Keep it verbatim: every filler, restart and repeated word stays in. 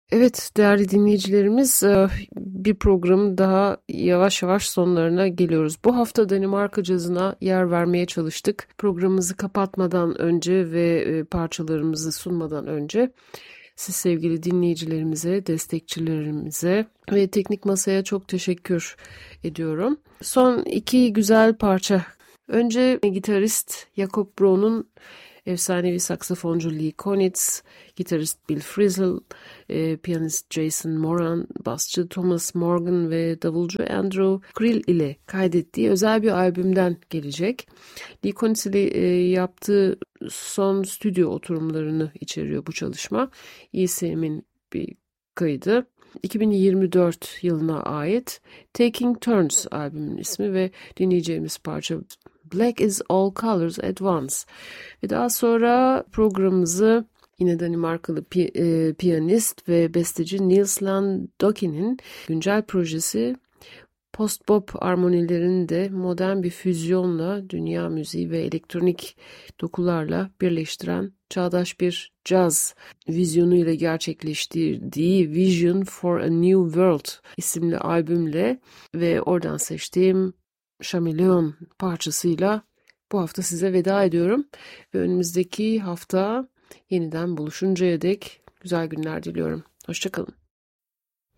Evet değerli dinleyicilerimiz, e, bir programın daha yavaş yavaş sonlarına geliyoruz. Bu hafta Danimarka cazına yer vermeye çalıştık. Programımızı kapatmadan önce ve e, parçalarımızı sunmadan önce siz sevgili dinleyicilerimize, destekçilerimize ve teknik masaya çok teşekkür ediyorum. Son iki güzel parça. Önce gitarist Jakob Brown'un efsanevi saksafoncu Lee Konitz, gitarist Bill Frisell, e, piyanist Jason Moran, basçı Thomas Morgan ve davulcu Andrew Krill ile kaydettiği özel bir albümden gelecek. Lee Konitz ile e, yaptığı son stüdyo oturumlarını içeriyor bu çalışma. E S M'in bir kaydı. iki bin yirmi dört yılına ait Taking Turns albümün ismi ve dinleyeceğimiz parça Black is All Colors at Once. Ve daha sonra programımızı yine Danimarkalı pi- e, piyanist ve besteci Niels Landokin'in güncel projesi post-bop armonilerini de modern bir füzyonla dünya müziği ve elektronik dokularla birleştiren çağdaş bir caz vizyonuyla gerçekleştirdiği Vision for a New World isimli albümle ve oradan seçtiğim Şameleon parçasıyla bu hafta size veda ediyorum. Ve önümüzdeki hafta yeniden buluşuncaya dek güzel günler diliyorum. Hoşça kalın.